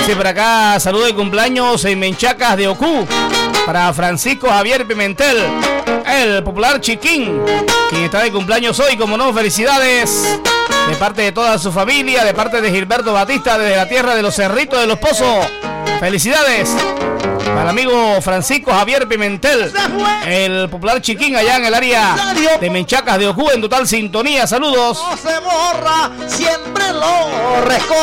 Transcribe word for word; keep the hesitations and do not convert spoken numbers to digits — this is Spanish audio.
Dice por acá, saludo de cumpleaños en Menchacas de Ocú para Francisco Javier Pimentel, el popular Chiquín, quien está de cumpleaños hoy, como no, felicidades de parte de toda su familia, de parte de Gilberto Batista desde la tierra de los Cerritos de los Pozos. Felicidades para el amigo Francisco Javier Pimentel, el popular Chiquín, allá en el área de Menchacas de Ocú, en total sintonía. Saludos. No se borra, siempre lo recuerdo.